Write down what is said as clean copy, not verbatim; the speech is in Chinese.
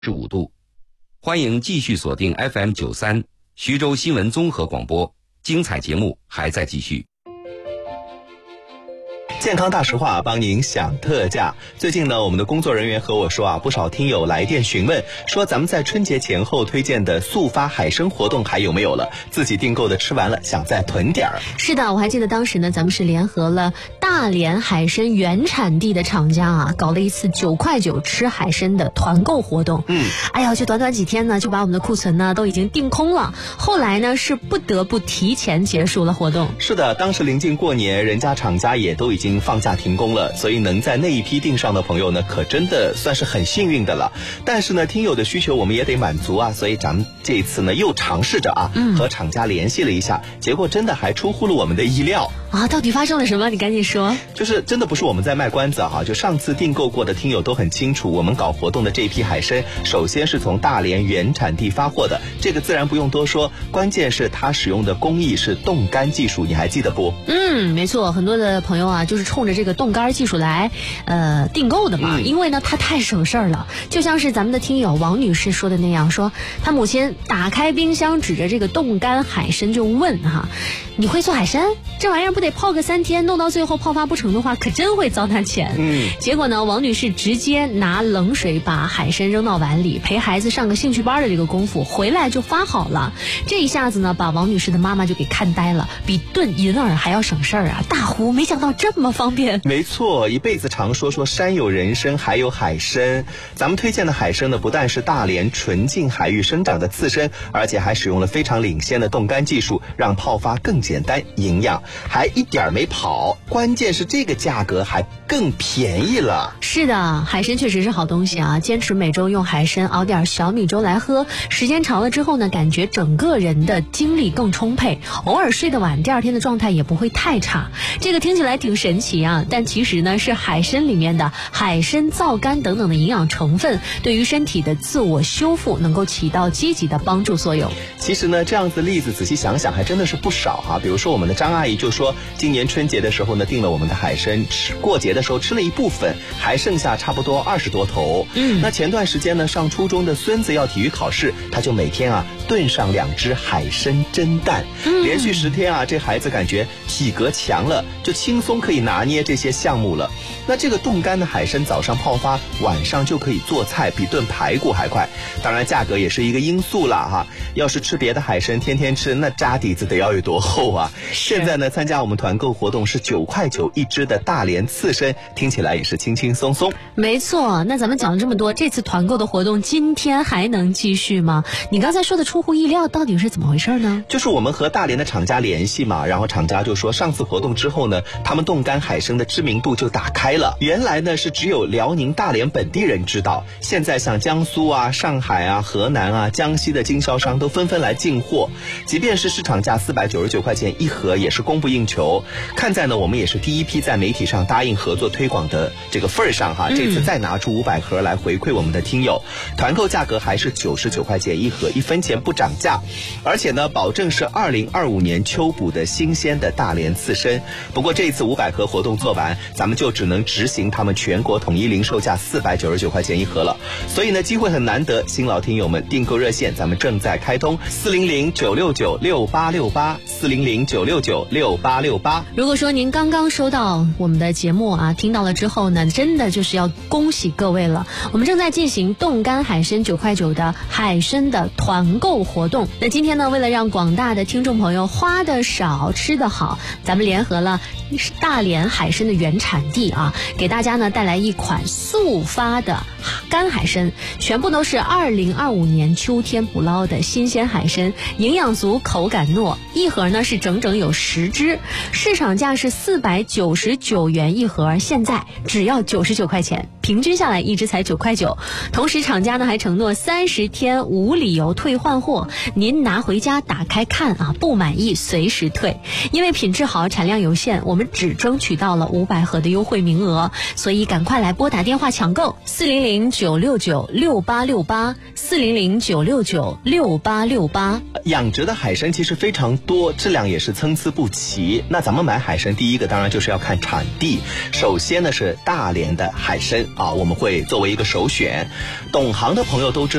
15度。欢迎继续锁定 FM93 徐州新闻综合广播，精彩节目还在继续。 健康大实话，帮您享特价。最近呢，我们的工作人员和我说不少听友来电询问，说咱们在春节前后推荐的速发海参活动还有没有了？自己订购的吃完了，想再囤点儿。 是的，我还记得当时呢，咱们是联合了大连海参原产地的厂家搞了一次9块9吃海参的团购活动。哎呀，就短短几天呢，就把我们的库存呢都已经订空了。后来呢，是不得不提前结束了活动。 是的，当时临近过年，人家厂家也都已经放假停工了，所以能在那一批订上的朋友呢，可真的算是很幸运的了。但是呢，听友的需求我们也得满足所以咱们这一次呢又尝试着和厂家联系了一下，结果真的还出乎了我们的意料到底发生了什么？你赶紧说。 就是真的不是我们在卖关子就上次订购过的听友都很清楚，我们搞活动的这批海参首先是从大连原产地发货的，这个自然不用多说，关键是它使用的工艺是冻干技术，你还记得不？ 没错，很多的朋友就是冲着这个冻干技术来订购的嘛，因为呢它太省事儿了。就像是咱们的听友王女士说的那样，说她母亲打开冰箱，指着这个冻干海参就问你会做海参？这玩意儿不得泡个3天，弄到最后泡发不成的话，可真会糟蹋钱。结果呢，王女士直接拿冷水把海参扔到碗里，陪孩子上个兴趣班的这个功夫，回来就发好了。这一下子呢，把王女士的妈妈就给看呆了，比炖银耳还要省事儿大呼没想到这么方便。 没错，一辈子常说山有人参还有海参。咱们推荐的海参呢，不但是大连纯净海域生长的刺参，而且还使用了非常领先的冻干技术，让泡发更简单营养，还一点没跑，关键是这个价格还更便宜了。 是的，海参确实是好东西坚持每周用海参熬点小米粥来喝，时间长了之后呢，感觉整个人的精力更充沛，偶尔睡得晚，第二天的状态也不会太差。这个听起来挺神奇但其实呢是海参里面的海参皂苷等等的营养成分对于身体的自我修复能够起到积极的帮助作用。 其实呢，这样子例子仔细想想还真的是不少比如说我们的张阿姨就说，今年春节的时候呢订了我们的海参，过节的时候吃了一部分，还剩下差不多20多头。那前段时间呢，上初中的孙子要体育考试，他就每天炖上2只海参蒸蛋，连续10天这孩子感觉体格强了，就轻松可以拿捏这些项目了。那这个冻干的海参早上泡发，晚上就可以做菜，比炖排骨还快。当然价格也是一个因素了要是吃别的海参天天吃，那渣底子得要有多厚现在呢，参加我们团购活动是9块9一只的大连刺参，听起来也是轻轻松松。 没错，那咱们讲了这么多，这次团购的活动今天还能继续吗？你刚才说的出乎意料，到底是怎么回事呢？ 就是我们和大连的厂家联系嘛，然后厂家就说上次活动之后呢，他们冻干海参的知名度就打开了。原来呢是只有辽宁大连本地人知道，现在像江苏上海河南江西的经销商都纷纷来进货，即便是市场价499块钱一盒，也是供不应求。看在呢我们也是第一批在媒体上答应合作推广的这个份儿上这次再拿出500盒来回馈我们的听友，团购价格还是99块钱一盒，1分钱不涨价，而且呢保证是2025年秋捕的新鲜的大连刺参。不过这一次500盒活动做完，咱们就只能执行他们全国统一零售价499块钱一盒了。所以呢机会很难得，新老听友们订购热线咱们正在开通，400-969-6868 400-969-6868。 如果说您刚刚收到我们的节目听到了之后呢，真的就是要恭喜各位了，我们正在进行冻干海参9块9的海参的团购活动。那今天呢，为了让广大的听众朋友花的少吃的好，咱们联合了大连海参的原产地给大家呢带来一款速发的干海参，全部都是2025年秋天捕捞的新鲜海参，营养足，口感糯，一盒呢是整整有10只，市场价是499元一盒，现在只要99块钱，平均下来一只才9块9。同时厂家呢还承诺30天无理由退换货，您拿回家打开看不满意随时退。因为品质好，产量有限，我们们只争取到了500盒的优惠名额，所以赶快来拨打电话抢购400-969-6868，400-969-6868。 养殖的海参其实非常多，质量也是参差不齐。那咱们买海参，第一个当然就是要看产地。首先呢是大连的海参啊，我们会作为一个首选。懂行的朋友都知道